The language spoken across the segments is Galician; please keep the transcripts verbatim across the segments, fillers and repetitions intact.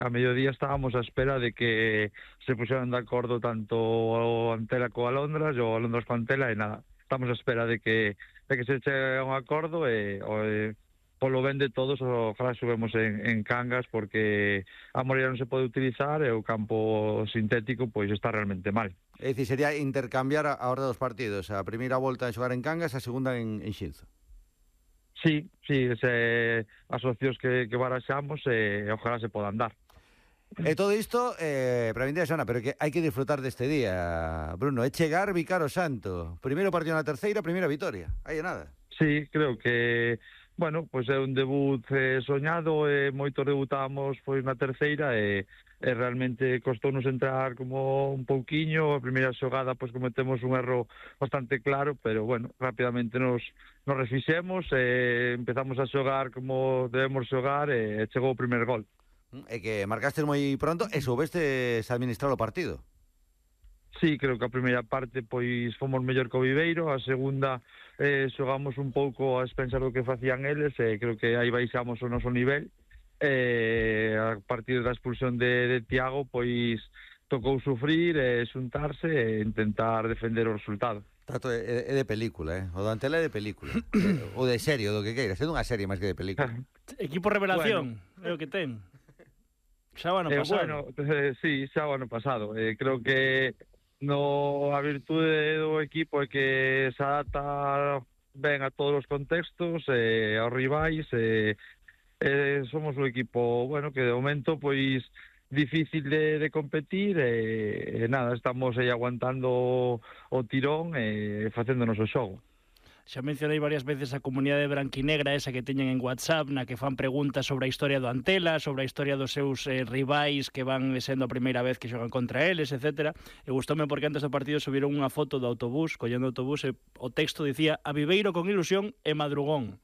a mediodía estábamos a espera de que se pusieran de acordo tanto o Antela co Alondras ou Alondras co Antela e nada, estamos a espera de que de que se chegue a un acordo e, e polo ben de todos ojalá subemos en, en Cangas porque a Moreira non se pode utilizar e o campo sintético pois está realmente mal. É dicir, sería intercambiar a hora dos partidos, a primeira volta de xogar en Cangas, a segunda en, en Xinzo. Sí, sí, ese, as opcións que, que baraxamos e eh, ojalá se podan dar. E todo isto, eh, para a vindeira semana, pero que hai que disfrutar deste día, Bruno, é chegar Vicaro Santo. Primeiro partido na terceira, primeira vitoria. Aí é nada. Sí, creo que, bueno, pois é un debut eh, soñado, e moitos debutamos pois na terceira e, e realmente costounos entrar como un pouquiño, a primeira xogada pois cometemos un erro bastante claro, pero bueno, rapidamente nos, nos refixemos e empezamos a xogar como debemos xogar e chegou o primer gol. É que marcastes moi pronto e soubestes administrar o partido. Sí, creo que a primeira parte pois fomos mellor que o Viveiro, a segunda eh, xogamos un pouco a expensas do que facían eles e creo que aí baixamos o noso nivel e a partir da expulsión de, de Tiago pois tocou sufrir e xuntarse e intentar defender o resultado. Trato é, é de película, eh? O do Antela é de película. O de serie, o do que queiras, é dunha serie máis que de película. Equipo revelación, bueno, é o que ten. Xa o ano pasado. Eh, bueno, eh, sí, xa o ano pasado. Eh, creo que no a virtude do equipo é que se adapta ben a todos os contextos, eh, aos rivais, eh, eh, somos un equipo, bueno, que de momento, pois, difícil de, de competir, e eh, nada, estamos aí aguantando o tirón e eh, facéndonos o xogo. Xa mencionei varias veces a comunidade branquinegra esa que teñen en WhatsApp, na que fan preguntas sobre a historia do Antela, sobre a historia dos seus eh, rivais que van sendo a primeira vez que xogan contra eles, etcétera. E gustoume porque antes do partido subiron unha foto do autobús, collendo o autobús, e o texto dicía: a Viveiro con ilusión e madrugón.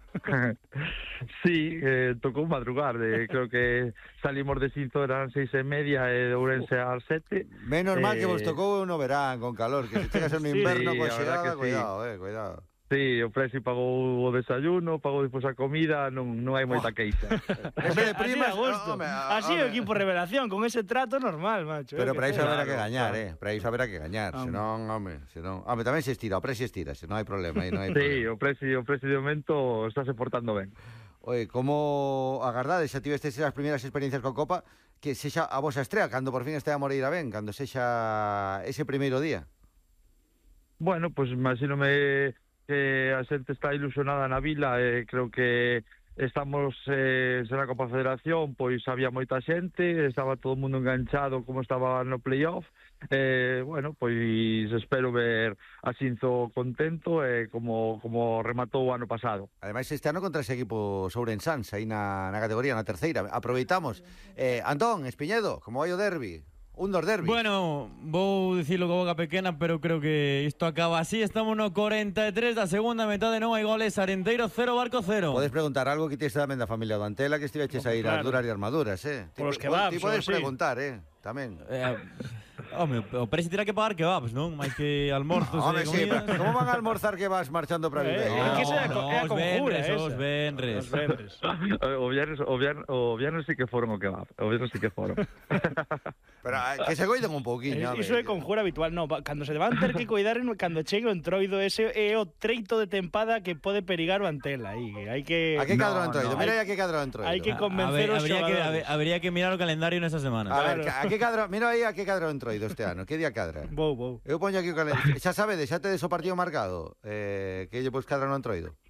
Sí, eh, tocou madrugar, eh, creo que salimos de Xinzo eran seis e media e de Ourense ás sete. Menos eh... mal que vos tocou no verán con calor, que se chegas no inverno sí, coa xeada, sí. cuidado, eh, cuidado. Sí, o Presi pagou o desayuno, pagou despois a comida, non, non hai moita queixa. En vez de primas, así, agosto. Home, así é o equipo revelación, con ese trato normal, macho. Pero eh, para iso haberá claro, que gañar, claro. eh. Para iso haberá que gañar, Home. senón, home, senón, home, tamén se estira, o Presi estira, se non hai problema, aí non hai Sí, problema. o Presi, o Presi de momento estáse portando ben. Oye, como agardades, xa tivestes as primeiras experiencias con Copa, que sexa a vosa estrela, cando por fin este a Moreira ben, cando sexa ese primeiro día? Bueno, pois pues, imagínome que a xente está ilusionada na vila, e creo que estamos eh, na Copa Federación, pois había moita xente, estaba todo o mundo enganchado como estaba no playoff. Eh, bueno, pois espero ver a Xinzo contento e eh, como, como rematou o ano pasado. Ademais, este ano contra ese equipo Sourensans, aí na, na categoría, na terceira. Aproveitamos. Eh, Antón, Espiñedo, como vai o derbi? Un dos derbis. Bueno, vou dicilo co boca pequena, pero creo que isto acaba así. Estamos no corenta e tres da segunda metade, non hai goles. Arenteiro cero, Barco cero. Podes preguntar algo que tienes tamén da familia do Antela, que estiveches aí nas duras e armaduras, eh? Por os Ti- kebabs, Ti podes sí. preguntar, eh? Tamén. Eh, home, o Presi terá que pagar kebabs, non? Mais que almorzos Home, e sí, comidas. pero como van a almorzar que vas marchando para Eh, Viveiro? é que esa é a co- é a os conjura venres, esa. os venres. Os venres. O viernes, o viernes, o viernes sí que foron o kebab. O viernes sí que foron. Pero eh, que se coiden un pouquiño, home. Iso é conjura habitual, no, va- cando se van ter que cuidar cando chegue o entroido, ese é o treito de tempada que pode perigar o Antela, aí, hai que A que cadro No, entroido? no. Mira aí a que cadro entroido. hai que A- convencer a ver, os habría que, xogadores. habe- habría que mirar o calendario nesta semana. A ver, Claro. a que cadro, mira aí a que cadro entroido este ano. Que día cadra? Vou, vou. Eu poño aquí o calendario. Xa sabedes, xa tedes o partido marcado. Eh, que lle pois cadra no entroido.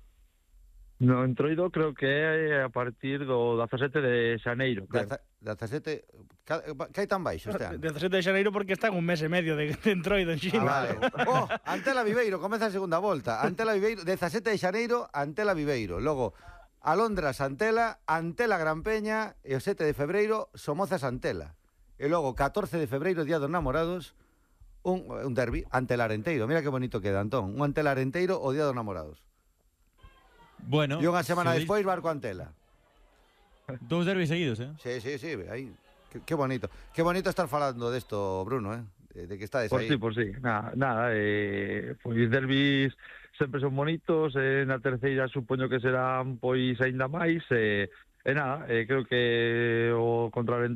No entroido creo que é a partir do dezasete de xaneiro. creo. dezasete, ca- que hai tan baixo este ano? dezasete de xaneiro porque está en un mes e medio de, de entroido en Ah, China. vale. Oh, Antela Viveiro, comeza a segunda volta. Antela Viveiro, dezasete de xaneiro, Antela Viveiro. Logo, Alondras Antela, Antela Gran Peña, e o sete de febreiro, Somozas Antela. E logo, catorce de febreiro, Día dos Namorados, un, un derbi, Antela Arenteiro. Mira que bonito queda, Antón. Un Antela Arenteiro o Día dos Namorados. Bueno, E unha semana se despois, Barco Antela. dous derbis seguidos, eh? Sí, sí, sí, aí. Qué, qué bonito. Qué bonito estar falando desto, Bruno, eh? De, de que estades Por aí. sí, por sí. Nada, nada eh, pois derbis sempre son bonitos, eh, na terceira supoño que serán pois aínda máis, eh, e nada, eh, creo que o contra